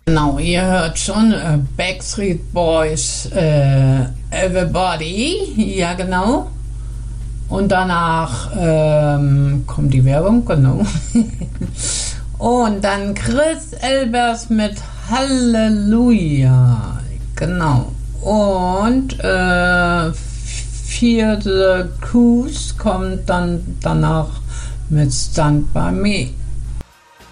Genau, ihr hört schon, Backstreet Boys, Everybody, ja genau. Und danach kommt die Werbung, genau. Und dann Chris Elbers mit Halleluja, genau. Und vierte Cruise kommt dann danach mit Stand By Me.